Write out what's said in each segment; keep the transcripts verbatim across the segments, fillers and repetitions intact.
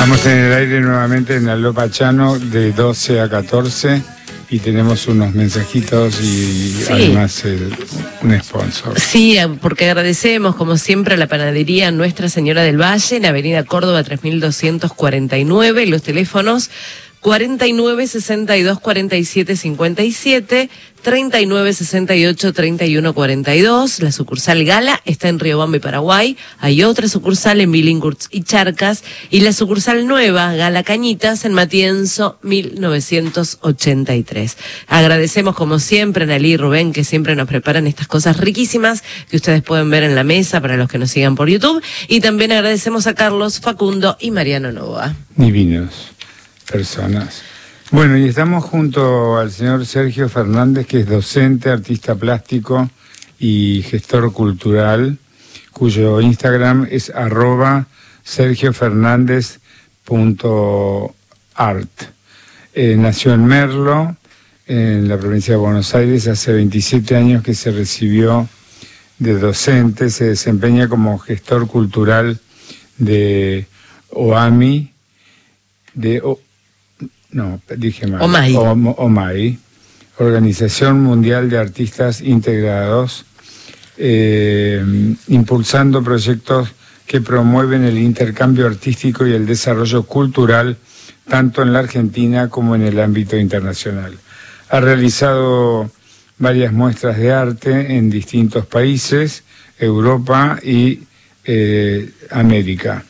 Estamos en el aire nuevamente en Aló Pachano de doce a catorce y tenemos unos mensajitos y sí, además el, un sponsor. Sí, porque agradecemos como siempre a la panadería Nuestra Señora del Valle en Avenida Córdoba tres mil doscientos cuarenta y nueve, los teléfonos cuarenta y nueve, sesenta y dos, cuarenta y siete, cincuenta y siete, treinta y nueve, sesenta y ocho, treinta y uno, cuarenta y dos. La sucursal Gala está en Riobamba y Paraguay. Hay otra sucursal en Billinghurst y Charcas. Y la sucursal nueva, Gala Cañitas, en Matienzo, mil novecientos ochenta y tres. Agradecemos como siempre a Nalí y Rubén, que siempre nos preparan estas cosas riquísimas que ustedes pueden ver en la mesa para los que nos sigan por YouTube. Y también agradecemos a Carlos, Facundo y Mariano Nova. Divinos personas. Bueno, y estamos junto al señor Sergio Fernández, que es docente, artista plástico y gestor cultural, cuyo Instagram es arroba sergiofernández punto art. Eh, nació en Merlo, en la provincia de Buenos Aires, hace veintisiete años que se recibió de docente, se desempeña como gestor cultural de O A M I, de o No, dije mal. OMAI. OMAI, Organización Mundial de Artistas Integrados, eh, impulsando proyectos que promueven el intercambio artístico y el desarrollo cultural, tanto en la Argentina como en el ámbito internacional. Ha realizado varias muestras de arte en distintos países, Europa y eh, América.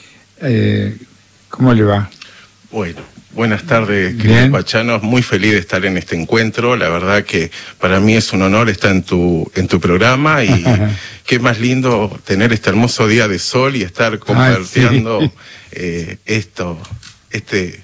Eh, ¿Cómo le va? Bueno. Buenas tardes, queridos pachanos. Muy feliz de estar en este encuentro. La verdad que para mí es un honor estar en tu en tu programa y qué más lindo tener este hermoso día de sol y estar compartiendo Ay, sí. eh, esto, este,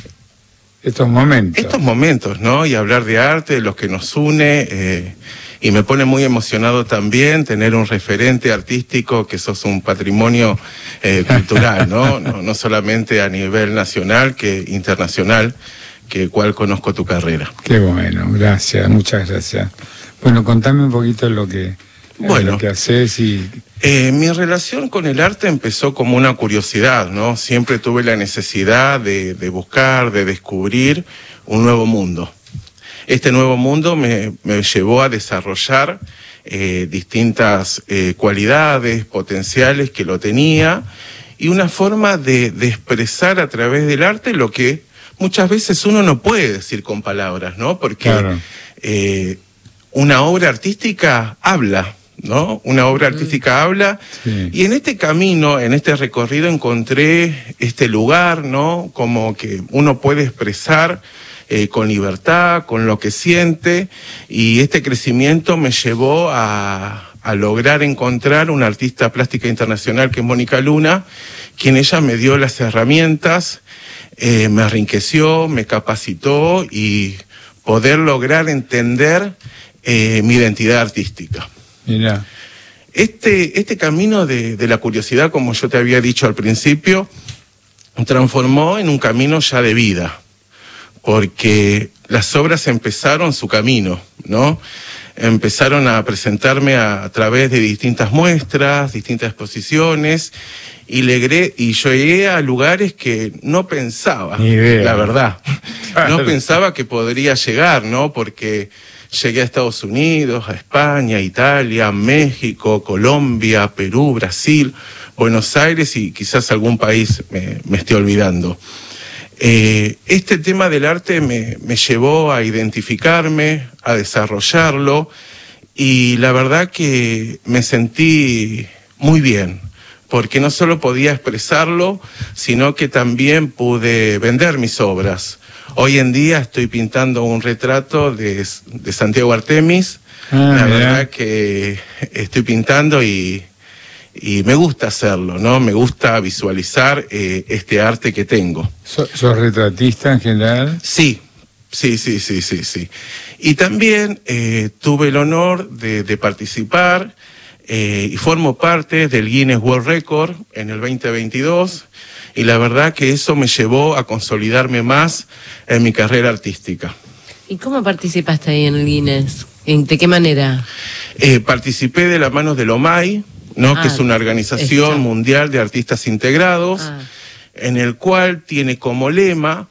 estos momentos, estos momentos, ¿no? Y hablar de arte, de lo que nos une. Eh, Y me pone muy emocionado también tener un referente artístico, que sos un patrimonio eh, cultural, ¿no? ¿no? No solamente a nivel nacional, que internacional, que cual conozco tu carrera. Qué bueno, gracias, muchas gracias. Bueno, contame un poquito lo que, bueno, lo que haces y... Eh, mi relación con el arte empezó como una curiosidad, ¿no? Siempre tuve la necesidad de, de buscar, de descubrir un nuevo mundo. Este nuevo mundo me, me llevó a desarrollar eh, distintas eh, cualidades potenciales que lo tenía y una forma de, de expresar a través del arte lo que muchas veces uno no puede decir con palabras, ¿no? Porque claro. eh, una obra artística habla, ¿no? Una obra artística habla, sí. Y en este camino, en este recorrido encontré este lugar, ¿no? Como que uno puede expresar Eh, con libertad, con lo que siente, y este crecimiento me llevó a, a lograr encontrar una artista plástica internacional que es Mónica Luna, quien ella me dio las herramientas, eh, me enriqueció, me capacitó y poder lograr entender eh, mi identidad artística. Mira. Este, este camino de, de la curiosidad, como yo te había dicho al principio, transformó en un camino ya de vida, porque las obras empezaron su camino, ¿no? Empezaron a presentarme a, a través de distintas muestras, distintas exposiciones, y, legré, y yo llegué a lugares que no pensaba, la verdad. No pensaba que podría llegar, ¿no? Porque llegué a Estados Unidos, a España, Italia, México, Colombia, Perú, Brasil, Buenos Aires y quizás algún país me, me esté olvidando. Eh, este tema del arte me, me llevó a identificarme, a desarrollarlo, y la verdad que me sentí muy bien, porque no solo podía expresarlo, sino que también pude vender mis obras. Hoy en día estoy pintando un retrato de, de Santiago Artemis, ah, la verdad que estoy pintando y... Y me gusta hacerlo, ¿no? Me gusta visualizar eh, este arte que tengo. ¿Sos retratista en general? Sí, sí, sí, sí, sí, sí. Y también eh, tuve el honor de, de participar eh, y formo parte del Guinness World Record en el veinte veintidós. Y la verdad que eso me llevó a consolidarme más en mi carrera artística. ¿Y cómo participaste ahí en el Guinness? ¿De qué manera? Eh, participé de la mano del OMAI, ¿no? Ah, que es una organización esto. mundial de artistas integrados. Ah. en el cual tiene como lema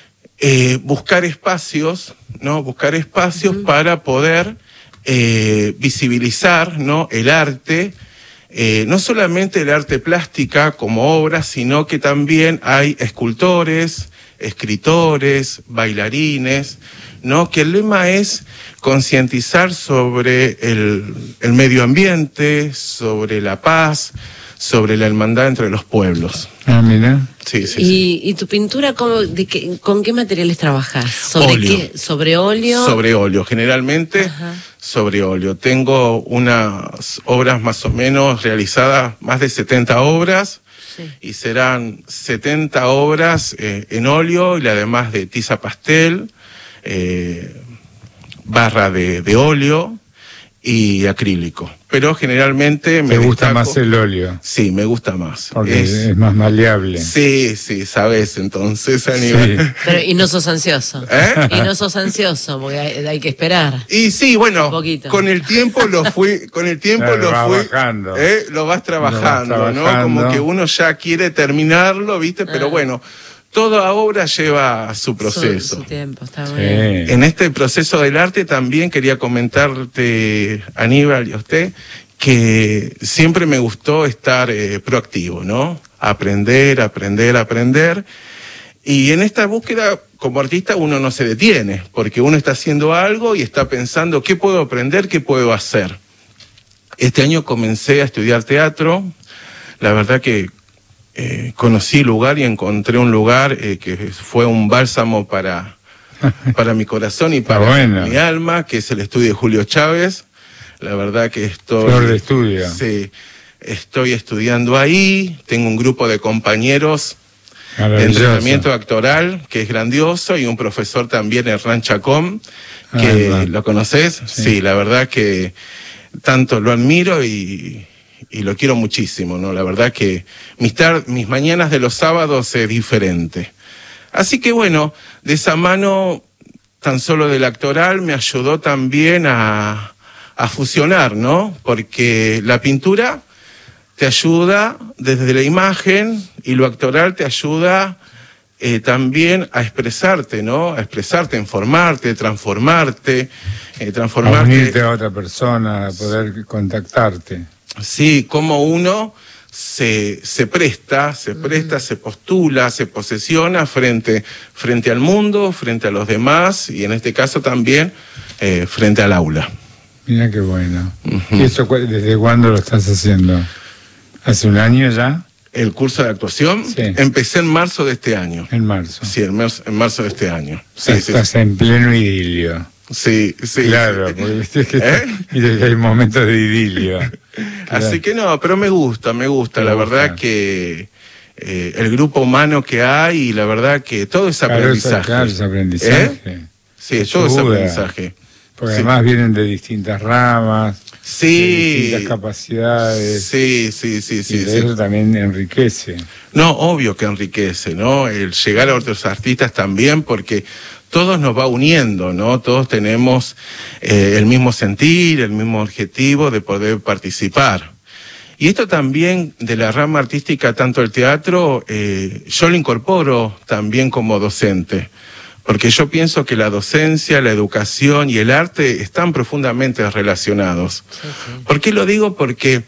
eh, buscar espacios, ¿no? Buscar espacios uh-huh. para poder eh, visibilizar, ¿no? el arte, eh, no solamente el arte plástica como obra, sino que también hay escultores, escritores, bailarines, ¿no? Que el lema es concientizar sobre el, el medio ambiente, sobre la paz, sobre la hermandad entre los pueblos. Ah, mira. Sí, sí, ¿Y, sí. ¿Y tu pintura cómo, de qué, con qué materiales trabajas? ¿Sobre óleo. qué? ¿Sobre óleo? Sobre óleo, generalmente Ajá. sobre óleo. Tengo unas obras más o menos realizadas, más de setenta obras, sí. y serán setenta obras eh, en óleo y además de tiza pastel, eh, barra de, de óleo y acrílico. Pero generalmente me ¿Te gusta destaco, más el óleo? Sí, me gusta más. Porque es, es más maleable. Sí, sí, sabes, entonces a nivel... Sí. Pero, y no sos ansioso. ¿Eh? Y no sos ansioso, porque hay, hay que esperar. Y sí, bueno, con el tiempo lo fui, con el tiempo claro, lo vas fui, bajando. ¿eh? lo vas trabajando, lo vas ¿no? trabajando. Como que uno ya quiere terminarlo, ¿viste? Pero ah. bueno, toda obra lleva su proceso. Su, su tiempo, está sí. bien. En este proceso del arte también quería comentarte, Aníbal y a usted, que siempre me gustó estar eh, proactivo, ¿no? Aprender, aprender, aprender. Y en esta búsqueda, como artista, uno no se detiene, porque uno está haciendo algo y está pensando, ¿qué puedo aprender? ¿Qué puedo hacer? Este año comencé a estudiar teatro. La verdad que eh, conocí lugar y encontré un lugar eh, que fue un bálsamo para, para mi corazón y para bueno. mi alma, que es el estudio de Julio Chávez. La verdad que estoy... Flor de estudio. Sí, estoy estudiando ahí, tengo un grupo de compañeros de entrenamiento actoral que es grandioso y un profesor también, Hernán Chacón, que ah, ¿lo conoces? Sí. sí, la verdad que tanto lo admiro y, y lo quiero muchísimo, ¿no? La verdad que mis, tar mis mañanas de los sábados es diferente. Así que bueno, de esa mano tan solo del actoral me ayudó también a... a fusionar, ¿no? Porque la pintura te ayuda desde la imagen y lo actoral te ayuda eh, también a expresarte, ¿no? A expresarte, a informarte, transformarte, eh, transformarte. A unirte a otra persona, a poder contactarte. Sí, como uno se, se presta, se presta, mm. se postula, se posesiona frente, frente al mundo, frente a los demás y en este caso también eh, frente al aula. Mira qué bueno. Uh-huh. ¿Y eso desde cuándo lo estás haciendo? ¿Hace un año ya? El curso de actuación, sí. Empecé en marzo de este año. En marzo. Sí, en marzo, en marzo de este año. Sí, estás sí, en pleno idilio. Sí, sí. Claro, sí. porque viste que ¿Eh? está, hay momentos de idilio. Claro. Así que no, pero me gusta, me gusta. Me la gusta. verdad que eh, el grupo humano que hay y la verdad que todo es aprendizaje. Claro, es aprendizaje. ¿Eh? Sí, todo es aprendizaje. Porque sí. además vienen de distintas ramas, sí. de distintas capacidades. Sí, sí, sí, sí. Y de sí. eso también enriquece. No, obvio que enriquece, ¿no? El llegar a otros artistas también, porque todos nos va uniendo, ¿no? Todos tenemos eh, el mismo sentir, el mismo objetivo de poder participar. Y esto también de la rama artística, tanto el teatro, eh, yo lo incorporo también como docente. Porque yo pienso que la docencia, la educación y el arte están profundamente relacionados. Sí, sí. ¿Por qué lo digo? Porque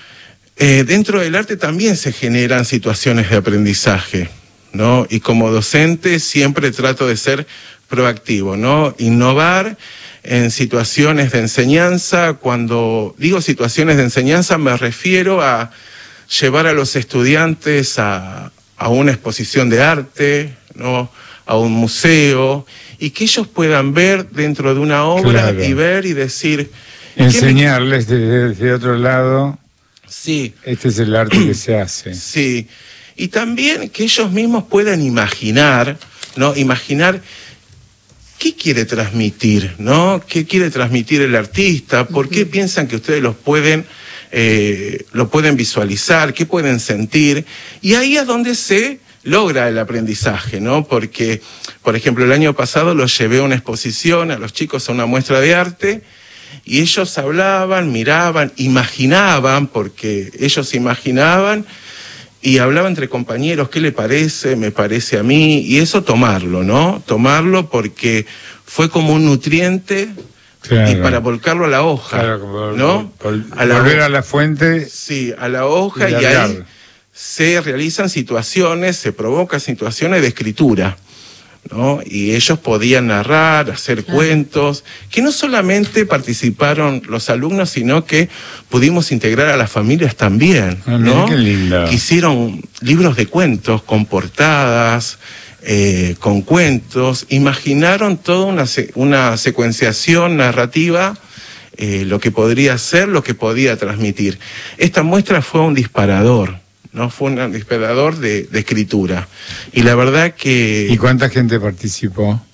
eh, dentro del arte también se generan situaciones de aprendizaje, ¿no? Y como docente siempre trato de ser proactivo, ¿no? Innovar en situaciones de enseñanza. Cuando digo situaciones de enseñanza me refiero a llevar a los estudiantes a, a una exposición de arte, ¿no? A un museo, y que ellos puedan ver dentro de una obra claro. y ver y decir... Enseñarles me... desde, desde otro lado, sí. este es el arte que se hace. Sí, y también que ellos mismos puedan imaginar, ¿no? Imaginar qué quiere transmitir, ¿no? ¿Qué quiere transmitir el artista? ¿Por uh-huh. qué piensan que ustedes los pueden, eh, lo pueden visualizar? ¿Qué pueden sentir? Y ahí es donde se... logra el aprendizaje, ¿no? Porque, por ejemplo, el año pasado los llevé a una exposición, a los chicos a una muestra de arte, y ellos hablaban, miraban, imaginaban, porque ellos imaginaban, y hablaba entre compañeros, ¿qué le parece? Me parece a mí, y eso tomarlo, ¿no? Tomarlo porque fue como un nutriente. Claro. Y para volcarlo a la hoja, claro, ¿no? Vol, vol, a la volver hoja. a la fuente. Sí, a la hoja, y, y ahí se realizan situaciones, se provocan situaciones de escritura, ¿no? Y ellos podían narrar, hacer claro. cuentos, que no solamente participaron los alumnos, sino que pudimos integrar a las familias también, ah, ¿no? Qué lindo. Que hicieron libros de cuentos con portadas, Eh, con cuentos, imaginaron toda una, una secuenciación narrativa, eh, lo que podría ser, lo que podía transmitir. Esta muestra fue un disparador, ¿no? Fue un disparador de, de escritura. Y la verdad que... ¿Y cuánta gente participó?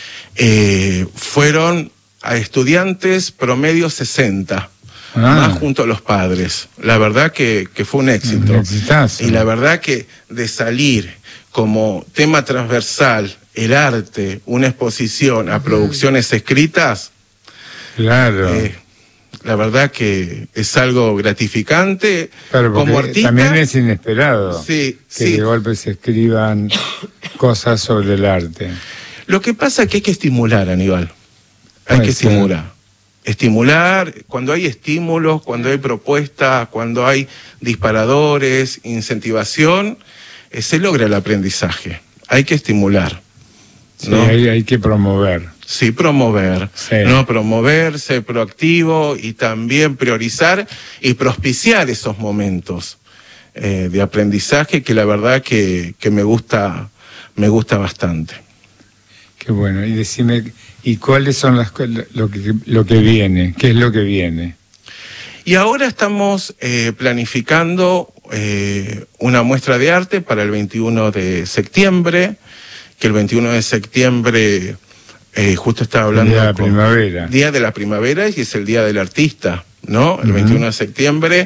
Eh, fueron a estudiantes promedio sesenta. Ah. Más junto a los padres. La verdad que, que fue un éxito. Un exitazo. Y la verdad que de salir como tema transversal el arte, una exposición a producciones escritas, claro. Eh, la verdad que es algo gratificante. Claro, como artista. También es inesperado sí, que sí. de golpe se escriban cosas sobre el arte. Lo que pasa es que hay que estimular, Aníbal. Hay Puede que ser. estimular. Estimular, cuando hay estímulos, cuando hay propuestas, cuando hay disparadores, incentivación, eh, se logra el aprendizaje. Hay que estimular. ¿no? Sí, hay, hay que promover. Sí, promover. Sí. No, promover, ser proactivo y también priorizar y propiciar esos momentos eh, de aprendizaje que la verdad que, que me gusta, me gusta bastante. Qué bueno. Y decime, ¿y cuáles son las lo que lo que viene? ¿Qué es lo que viene? Y ahora estamos eh, planificando eh, una muestra de arte para el veintiuno de septiembre, que el veintiuno de septiembre eh, justo estaba hablando... Día de la con, primavera. Día de la primavera, y es el Día del Artista, ¿no? El uh-huh. veintiuno de septiembre,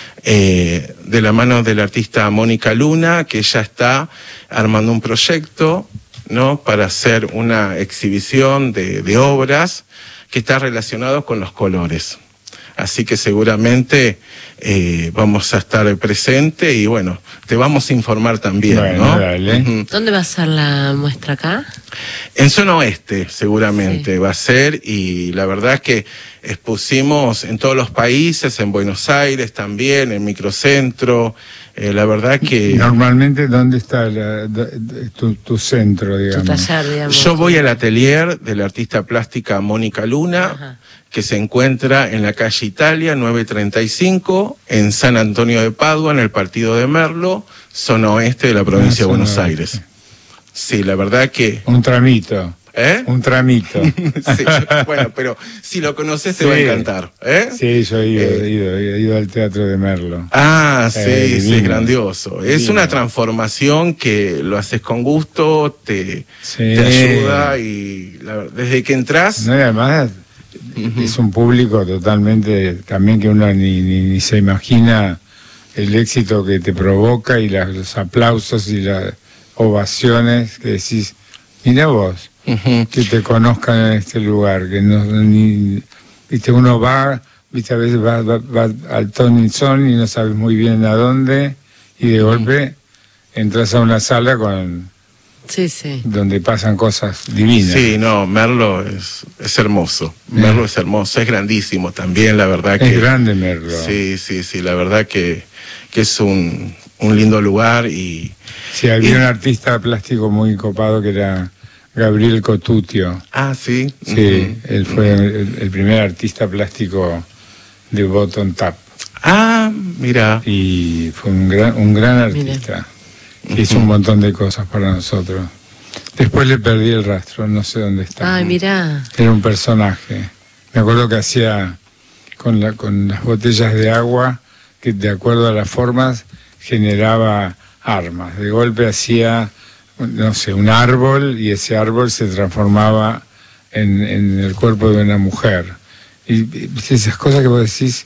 eh, de la mano de la artista Mónica Luna, que ella está armando un proyecto, ¿no? Para hacer una exhibición de, de obras que está relacionado con los colores. Así que seguramente eh, vamos a estar presentes y bueno, te vamos a informar también, bueno, ¿no? Dale. Uh-huh. ¿Dónde va a ser la muestra acá? En zona oeste, seguramente sí. va a ser, y la verdad es que expusimos en todos los países, en Buenos Aires también, en Microcentro, eh, la verdad que... Normalmente, ¿dónde está la, tu, tu centro, digamos? Tu taller, digamos. Yo voy al atelier de la artista plástica Mónica Luna, ajá. que se encuentra en la calle Italia, nueve treinta y cinco, en San Antonio de Padua, en el partido de Merlo, zona oeste de la provincia ah, de Buenos oeste. Aires. Sí, la verdad que... Un tramito. ¿Eh? Un tramito. Sí, bueno, pero si lo conoces te sí. va a encantar. ¿eh? Sí, yo he ido, eh. he, ido, he ido al Teatro de Merlo. Ah, sí, eh, sí, grandioso. Divino. Es una transformación que lo haces con gusto, te, sí. te ayuda y la, desde que entras... No, y además uh-huh. es un público totalmente, también que uno ni, ni, ni se imagina el éxito que te provoca y la, los aplausos y las ovaciones que decís, mira vos. Uh-huh. Que te conozcan en este lugar, que no ni, viste, uno va, viste, a veces va, va, va al ton y son y no sabes muy bien a dónde, y de uh-huh. golpe entras a una sala con sí, sí. donde pasan cosas divinas. Sí, no, Merlo es, es hermoso, yeah. Merlo es hermoso, es grandísimo también, la verdad que... Es grande Merlo. Sí, sí, sí, la verdad que, que es un, un lindo lugar y... Sí, había y... un artista plástico muy copado que era... Gabriel Cotutio. Ah, sí. Sí, uh-huh. él fue el, el primer artista plástico de Bottom Tap. Ah, mira. Y fue un gran, un gran artista. Uh-huh. Hizo un montón de cosas para nosotros. Después le perdí el rastro, no sé dónde está. Ay, mira. Era un personaje. Me acuerdo que hacía con, la, con las botellas de agua, que de acuerdo a las formas generaba armas. De golpe hacía... no sé, un árbol, y ese árbol se transformaba en, en el cuerpo de una mujer. Y, y esas cosas que vos decís,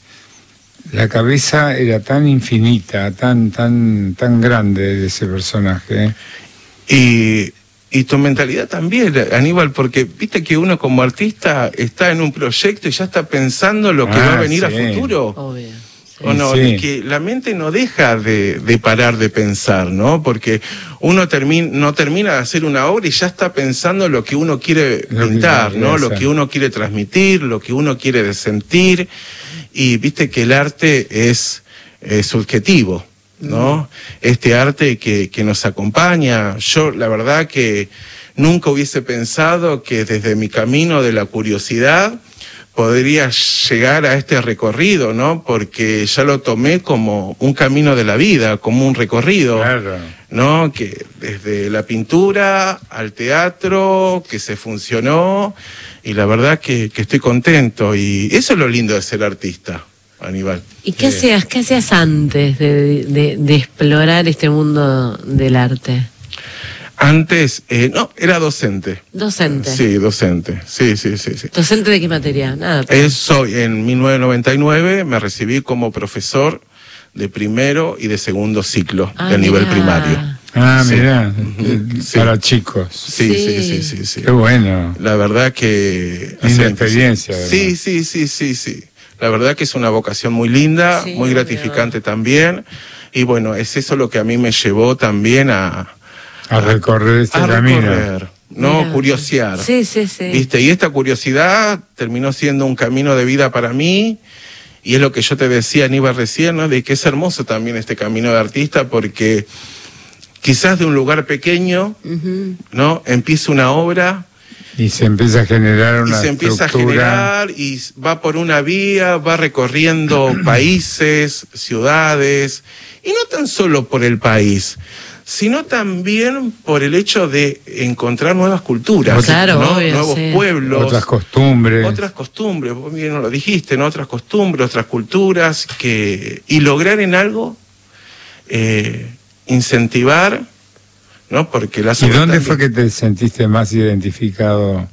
la cabeza era tan infinita, tan tan tan grande de ese personaje. Y, y tu mentalidad también, Aníbal, porque viste que uno como artista está en un proyecto y ya está pensando lo que ah, va a venir sí. a futuro. Obvio. ¿O no? Sí. De que la mente no deja de, de parar de pensar, ¿no? Porque uno termina, no termina de hacer una obra y ya está pensando lo que uno quiere Lo que pintar, quiere ¿no? Lo hacer. que uno quiere transmitir, lo que uno quiere sentir. Y viste que el arte es, es subjetivo, ¿no? Mm. Este arte que, que nos acompaña. Yo, la verdad que nunca hubiese pensado que desde mi camino de la curiosidad podría llegar a este recorrido, ¿no? Porque ya lo tomé como un camino de la vida, como un recorrido, Claro. ¿no? Que desde la pintura al teatro, que se funcionó, y la verdad que, que estoy contento, y eso es lo lindo de ser artista, Aníbal. ¿Y qué Eh, hacías, qué hacías antes de, de, de explorar este mundo del arte? Antes, eh, no, era docente. Docente. Sí, docente, sí, sí, sí, sí. ¿Docente de qué materia? Nada. Pero... Eh, soy, en mil novecientos noventa y nueve me recibí como profesor de primero y de segundo ciclo Ah, del nivel mirá. primario. Ah, Sí. mira, Ujú, sí. para chicos. Sí, Sí. sí, sí, sí, sí. Qué bueno. La verdad que... Linda hacer- experiencia, Sí, además. sí, sí, sí, sí. La verdad que es una vocación muy linda, Sí, muy gratificante obvio. también. Y bueno, es eso lo que a mí me llevó también a... A recorrer este a camino. recorrer, ¿no? Mirá. Curiosear. Sí, sí, sí. ¿Viste? Y esta curiosidad terminó siendo un camino de vida para mí, y es lo que yo te decía, Aníbal, recién, ¿no? De que es hermoso también este camino de artista, porque quizás de un lugar pequeño, Ujú. ¿no? Empieza una obra Y se empieza a generar y una se empieza a estructura. generar y va por una vía, va recorriendo países, ciudades, y no tan solo por el país, sino también por el hecho de encontrar nuevas culturas, Claro, ¿no? obvio, Nuevos sí. pueblos, Otras costumbres. otras costumbres, vos bien lo dijiste, ¿no? Otras costumbres, otras culturas, que y lograr en algo eh, incentivar, ¿no? Porque las ¿Y obras dónde también- fue que te sentiste más identificado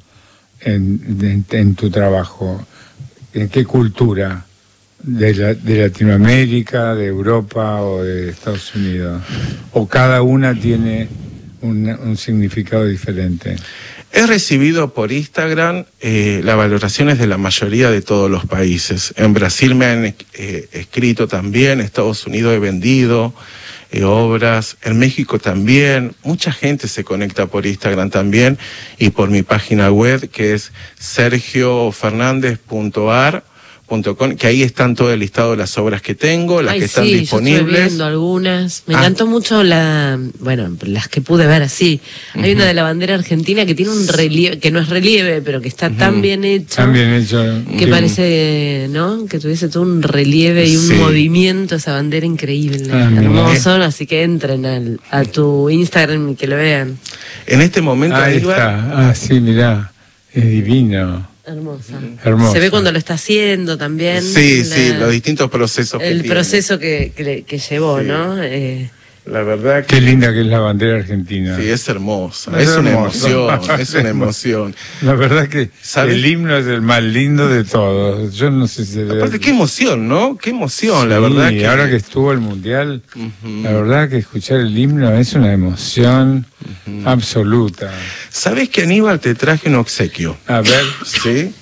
en, en, en tu trabajo? ¿En qué cultura? ¿De, la- de Latinoamérica, de Europa o de Estados Unidos? ¿O cada una tiene un, un significado diferente? He recibido por Instagram eh, las valoraciones de la mayoría de todos los países. En Brasil me han eh, escrito también, en Estados Unidos he vendido eh, obras, en México también. Mucha gente se conecta por Instagram también y por mi página web, que es sergio fernandez punto ar punto com, que ahí están todo el listado de las obras que tengo, las Ay, que están sí, yo disponibles. estoy viendo algunas. Me Ah. encantó mucho la, bueno, las que pude ver así. Hay una de la bandera argentina que tiene un relieve, que no es relieve, pero que está tan bien hecho. También hecho. Que parece, ¿no? Que tuviese todo un relieve y un Sí. movimiento, esa bandera increíble, Ah, mira. hermoso. Así que entren al, a tu Instagram y que lo vean. En este momento, Ahí Aníbal, está. Ah, sí, mirá. Es divino. Hermosa. Hermoso. Se ve cuando lo está haciendo también. sí, la- sí, los distintos procesos que el tiene. proceso que, que, le- que llevó, Sí. ¿no? Eh, La verdad que Qué linda que es la bandera argentina. sí, es hermosa, Es es, una hermoso. emoción, es una emoción. La verdad que ¿Sabes? el himno es el más lindo de todos. Yo no sé si... se Aparte, qué emoción, ¿no? Qué emoción, la Sí, verdad que... ahora que estuvo el Mundial, Ujú. la verdad que escuchar el himno es una emoción absoluta. ¿Sabes que, Aníbal, te traje un obsequio? A ver, ¿Sí?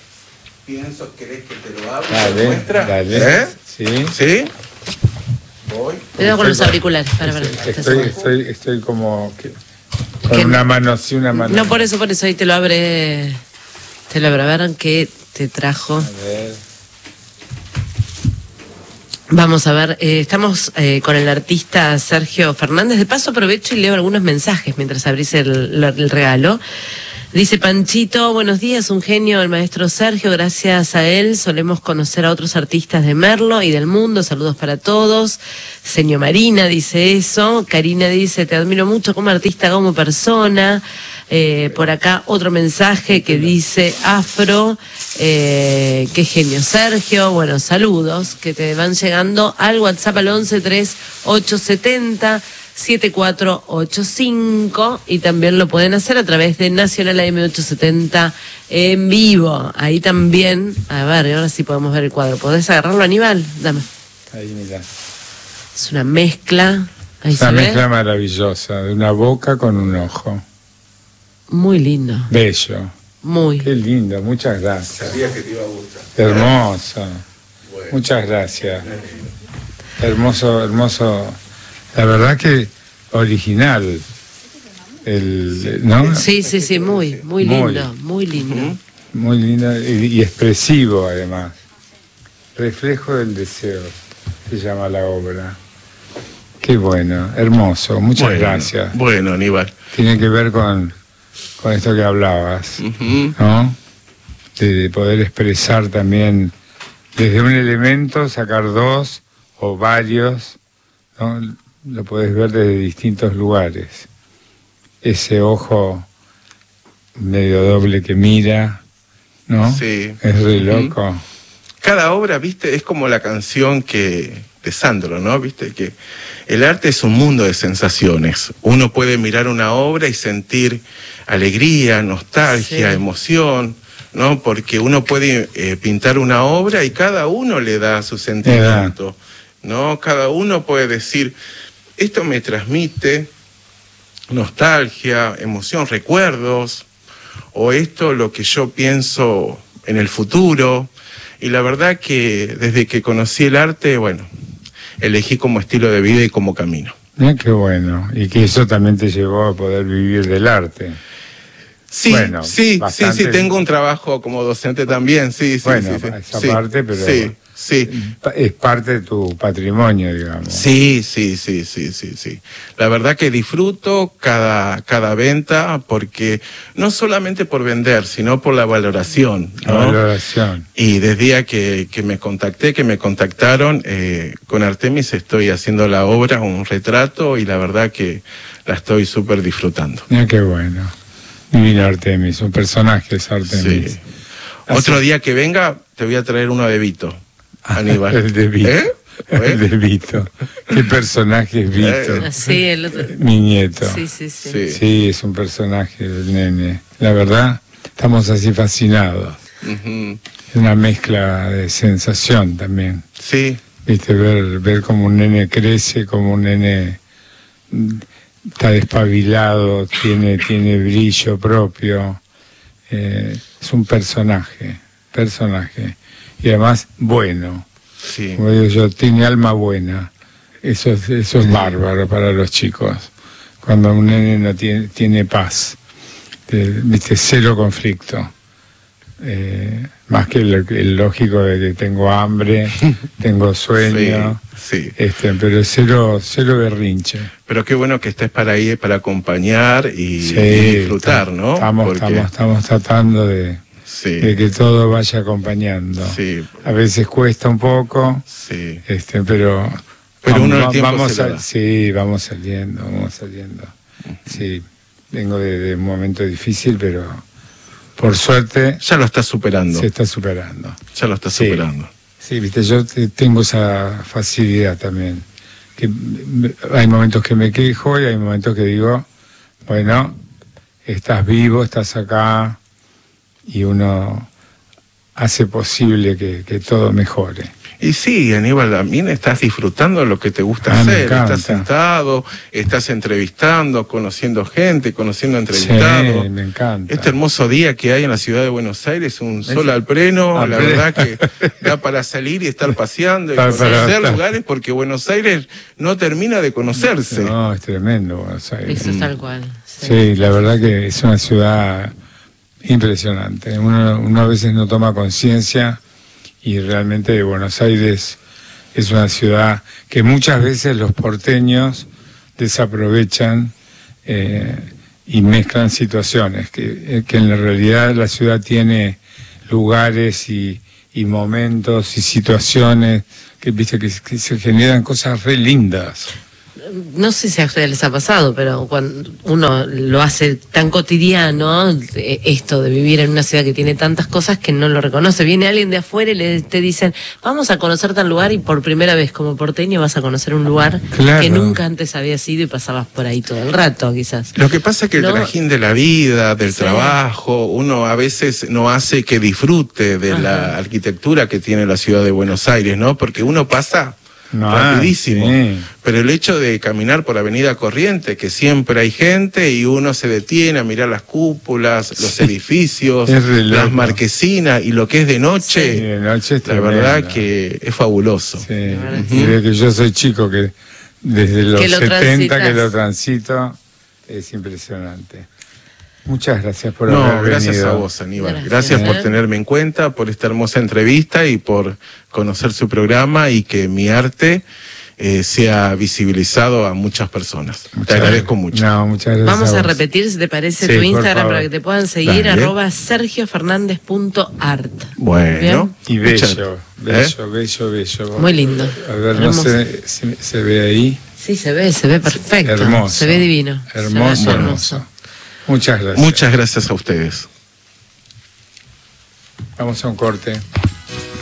Pienso, ¿querés que te lo hable? dale, muestra? dale. ¿Eh? Sí. ¿Sí? Voy. Cuidado con los Estoy- auriculares, para ver. Estoy, estoy, estoy como que- con Que- una mano así, una mano. No, por eso, por eso, ahí te lo abre, te lo abre, a ver qué te trajo. A ver. Vamos a ver, eh, estamos eh, con el artista Sergio Fernández. De paso aprovecho y leo algunos mensajes mientras abrís el, el regalo. Dice Panchito, buenos días, un genio el maestro Sergio, gracias a él solemos conocer a otros artistas de Merlo y del mundo, saludos para todos. Señor Marina dice eso, Karina dice, te admiro mucho como artista, como persona. Eh, por acá otro mensaje que dice Afro, eh, qué genio Sergio, bueno, saludos que te van llegando al WhatsApp al once tres ocho setenta siete cuatro ocho cinco y también lo pueden hacer a través de Nacional A M ochocientos setenta en vivo. Ahí también, a ver, ahora sí podemos ver el cuadro. ¿Podés agarrarlo, Aníbal? Dame. Ahí, mira. Es una mezcla. Ahí Esa se ve. mezcla maravillosa, de una boca con un ojo. Muy lindo. Bello. Muy. Qué lindo, muchas gracias. Sabía que te iba a gustar. Hermoso. Bueno. Muchas gracias. Hermoso, hermoso. La verdad que original. El, ¿no? Sí, sí, sí, muy, muy lindo, muy, muy lindo. Muy lindo y, y expresivo además. Reflejo del deseo, se llama la obra. Qué bueno, hermoso, muchas bueno, gracias. Bueno, Aníbal. Tiene que ver con, con esto que hablabas, uh-huh. ¿no? De, de poder expresar también desde un elemento, sacar dos o varios, ¿no? Lo podés ver desde distintos lugares. Ese ojo medio doble que mira, ¿no? Sí. Es re loco. Uh-huh. Cada obra, viste, es como la canción que de Sandro, ¿no? Viste que el arte es un mundo de sensaciones. Uno puede mirar una obra y sentir alegría, nostalgia, sí. emoción, ¿no? Porque uno puede eh, pintar una obra y cada uno le da su sentimiento, ¿no? Cada uno puede decir, esto me transmite nostalgia, emoción, recuerdos, o esto lo que yo pienso en el futuro. Y la verdad que desde que conocí el arte, bueno, elegí como estilo de vida y como camino. Eh, qué bueno. Y que eso también te llevó a poder vivir del arte. Sí, bueno, sí, bastante... sí, sí, tengo un trabajo como docente también, sí, sí, bueno, sí. sí esa sí, parte, pero sí, sí. es parte de tu patrimonio, digamos. Sí, sí, sí, sí, sí, sí. La verdad que disfruto cada, cada venta porque no solamente por vender, sino por la valoración, ¿no? La valoración. Y desde el día que, que me contacté, que me contactaron, eh, con Artemis estoy haciendo la obra, un retrato, y la verdad que la estoy súper disfrutando. Mira qué bueno. Divino Artemis, un personaje es Artemis. Sí. Otro día que venga, te voy a traer uno de Vito, Aníbal. El de Vito. ¿Eh? El de Vito. ¿Qué personaje es Vito? Eh. Sí, el otro. Mi nieto. Sí, sí, sí. Sí, sí es un personaje del nene. La verdad, estamos así fascinados. Uh-huh. Es una mezcla de sensación también. Sí. Viste, ver, ver cómo un nene crece, cómo un nene está despabilado, tiene, tiene brillo propio, eh, es un personaje, personaje, y además bueno, sí. Como digo yo, tiene alma buena, eso es, eso es bárbaro para los chicos, cuando un nene no tiene, tiene paz, eh, viste, cero conflicto, eh, más que el, el lógico de que tengo hambre, tengo sueño, sí, sí. Este, pero cero, cero berrinche. Pero qué bueno que estés para ahí, para acompañar y, sí, y disfrutar, está, ¿no? Estamos, Porque... estamos, estamos tratando de, sí. de que todo vaya acompañando. Sí. A veces cuesta un poco, sí. este, pero, pero vamos, uno al tiempo vamos se a, sí, vamos saliendo, vamos saliendo. Uh-huh. Sí, vengo de, de un momento difícil, pero por suerte ya lo estás superando. Se está superando. Ya lo estás sí. superando. Sí, viste, yo tengo esa facilidad también. Que hay momentos que me quejo y hay momentos que digo, bueno, estás vivo, estás acá, y uno hace posible que, que todo mejore. Y sí, Aníbal, también estás disfrutando lo que te gusta ah, hacer. Estás sentado, estás entrevistando, conociendo gente, conociendo entrevistados. Sí, me encanta. Este hermoso día que hay en la ciudad de Buenos Aires, un sol al pleno, al la pleno. Verdad que da para salir y estar paseando y para, conocer para, lugares, porque Buenos Aires no termina de conocerse. No, es tremendo Buenos Aires. Eso es tal cual. Sí. sí, la verdad que es una ciudad impresionante. Uno, uno a veces no toma conciencia. Y realmente Buenos Aires es una ciudad que muchas veces los porteños desaprovechan eh, y mezclan situaciones, que, que en la realidad la ciudad tiene lugares y, y momentos y situaciones que, viste, que, que se generan cosas re lindas. No sé si a ustedes les ha pasado, pero cuando uno lo hace tan cotidiano, esto de vivir en una ciudad que tiene tantas cosas que no lo reconoce. Viene alguien de afuera y le, te dicen, vamos a conocer tal lugar, y por primera vez como porteño vas a conocer un lugar claro. que nunca antes habías ido y pasabas por ahí todo el rato, quizás. Lo que pasa es que el ¿no? trajín de la vida, del sí. trabajo, uno a veces no hace que disfrute de Ajá. la arquitectura que tiene la ciudad de Buenos Aires, ¿no? Porque uno pasa No, rapidísimo. sí. Pero el hecho de caminar por Avenida Corrientes, que siempre hay gente y uno se detiene a mirar las cúpulas, los Sí. edificios, Es re loco. las marquesinas y lo que es de noche, Sí, de noche es la tremendo. verdad que es fabuloso. Sí, verdad y desde que yo soy chico, que desde los Que lo setenta transitas. que lo transito, es impresionante. Muchas gracias por No, haber gracias venido. a vos, Aníbal. Gracias, Gracias, por ¿eh? tenerme en cuenta, por esta hermosa entrevista y por conocer su programa y que mi arte eh, sea visibilizado a muchas personas. Muchas te agradezco gracias. mucho. No, muchas gracias. Vamos a vos. repetir, si te parece, Sí, tu por Instagram favor. para que te puedan seguir, Dale. arroba sergio fernández punto art. Bueno. Y muchas- bello, ¿Eh? bello, bello, bello. Muy lindo. A ver, no Hermoso. sé si se ve ahí. Sí, se ve, se ve perfecto. Hermoso. Se ve divino. Se ve Hermoso, hermoso. hermoso. Muchas gracias. Muchas gracias a ustedes. Vamos a un corte.